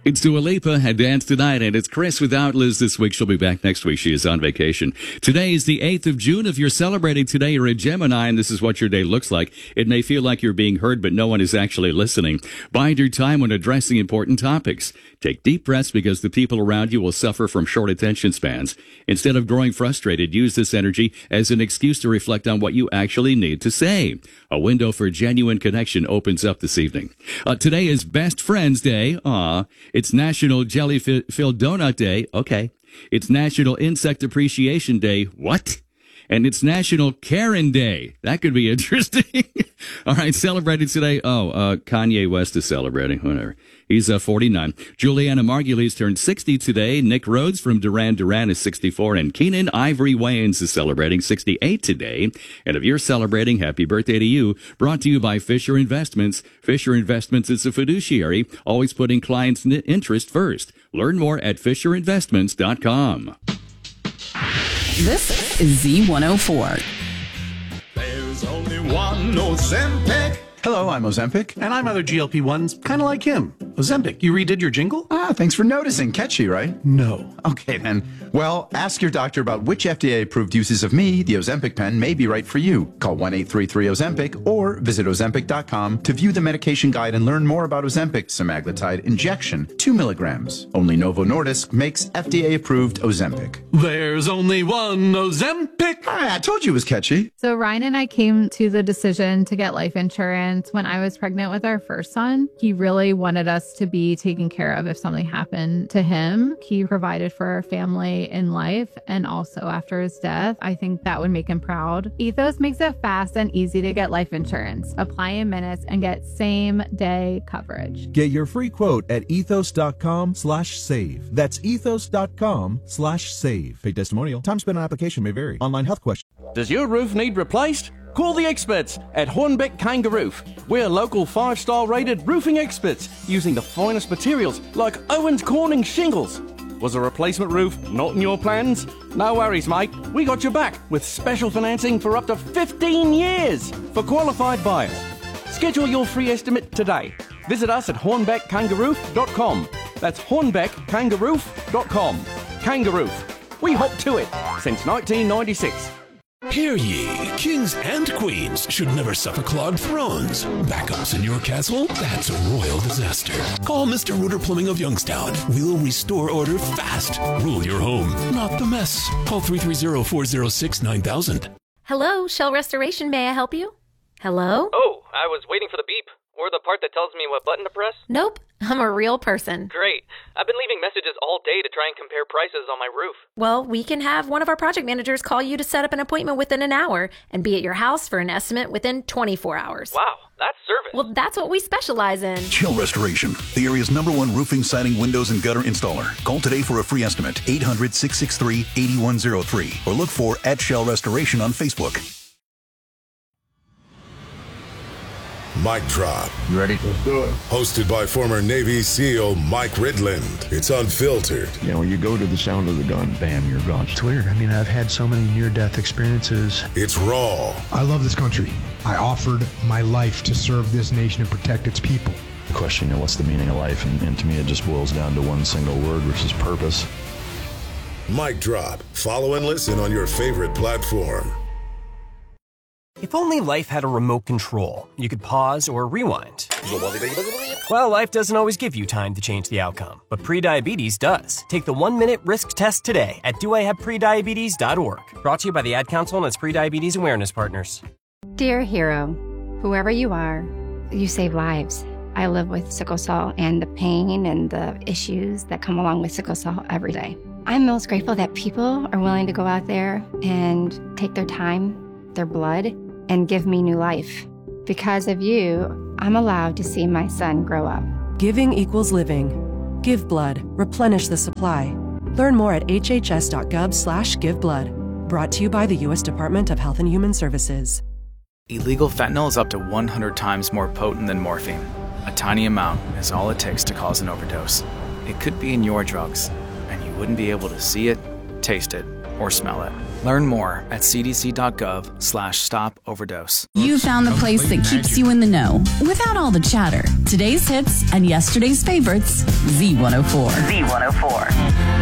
It's Dua Lipa had Dance Tonight, and it's Chris without Liz this week. She'll be back next week. She is on vacation. Today is the 8th of June. If you're celebrating today, you're a Gemini, and this is what your day looks like. It may feel like you're being heard, but no one is actually listening. Bide your time when addressing important topics. Take deep breaths because the people around you will suffer from short attention spans. Instead of growing frustrated, use this energy as an excuse to reflect on what you actually need to say. A window for genuine connection opens up this evening. Today is Best Friends Day. It's National Jelly-Filled Donut Day. Okay. It's National Insect Appreciation Day. What? And it's National Karen Day. That could be interesting. All right, celebrating today. Kanye West is celebrating. Whatever. He's 49. Juliana Margulies turned 60 today. Nick Rhodes from Duran Duran is 64. And Keenan Ivory Wayans is celebrating 68 today. And if you're celebrating, happy birthday to you. Brought to you by Fisher Investments. Fisher Investments is a fiduciary, always putting clients' interest first. Learn more at FisherInvestments.com. This is Z104. There's only one Ozempic. Hello, I'm Ozempic. And I'm other GLP-1s, kind of like him. Ozempic, you redid your jingle? Thanks for noticing. Catchy, right? No. Okay, then. Well, ask your doctor about which FDA-approved uses of me, the Ozempic pen, may be right for you. Call 1-833-OZEMPIC or visit Ozempic.com to view the medication guide and learn more about Ozempic semaglutide injection, 2 milligrams. Only Novo Nordisk makes FDA-approved Ozempic. There's only one Ozempic. I told you it was catchy. So Ryan and I came to the decision to get life insurance when I was pregnant with our first son. He really wanted us to be taken care of if something happened to him. He provided for our family in life and also after his death. I think that would make him proud. Ethos makes it fast and easy to get life insurance. Apply in minutes and get same day coverage. Get your free quote at ethos.com/save. That's ethos.com/save. Paid testimonial. Time spent on application may vary. Online health question. Does your roof need replaced? Call the experts at Hornbeck Kanga Roof. We're local 5-star rated roofing experts using the finest materials like Owens Corning shingles. Was a replacement roof not in your plans? No worries, mate. We got your back with special financing for up to 15 years for qualified buyers. Schedule your free estimate today. Visit us at hornbeckkangaroof.com. That's hornbeckkangaroof.com. Kangaroof. We hop to it since 1996. Hear ye, kings and queens should never suffer clogged thrones. Backups in your castle? That's a royal disaster. Call Mr. Rooter Plumbing of Youngstown. We'll restore order fast. Rule your home, not the mess. Call 330-406-9000. Hello, Shell Restoration. May I help you? Hello? Oh, I was waiting for the beep. Or the part that tells me what button to press? Nope, I'm a real person. Great. I've been leaving messages all day to try and compare prices on my roof. Well, we can have one of our project managers call you to set up an appointment within an hour and be at your house for an estimate within 24 hours. Wow, that's service. Well, that's what we specialize in. Shell Restoration, the area's #1 roofing, siding, windows, and gutter installer. Call today for a free estimate, 800-663-8103, or look for @Shell Restoration on Facebook. Mic Drop. You ready? Let's do it. Hosted by former Navy SEAL Mike Ridland. It's unfiltered. You know, when you go to the sound of the gun, bam, you're gone. It's weird. I mean, I've had so many near-death experiences. It's raw. I love this country. I offered my life to serve this nation and protect its people. The question, what's the meaning of life? And to me, it just boils down to one single word, which is purpose. Mic Drop. Follow and listen on your favorite platform. If only life had a remote control, you could pause or rewind. Well, life doesn't always give you time to change the outcome, but prediabetes does. Take the 1-minute risk test today at doihaveprediabetes.org. Brought to you by the Ad Council and its prediabetes awareness partners. Dear hero, whoever you are, you save lives. I live with sickle cell and the pain and the issues that come along with sickle cell every day. I'm most grateful that people are willing to go out there and take their time, their blood, and give me new life. Because of you, I'm allowed to see my son grow up. Giving equals living. Give blood. Replenish the supply. Learn more at hhs.gov/giveblood. Brought to you by the U.S. Department of Health and Human Services. Illegal fentanyl is up to 100 times more potent than morphine. A tiny amount is all it takes to cause an overdose. It could be in your drugs, and you wouldn't be able to see it, taste it, or smell it. Learn more at cdc.gov/stop-overdose. You found the place that keeps you in the know without all the chatter. Today's hits and yesterday's favorites, Z104.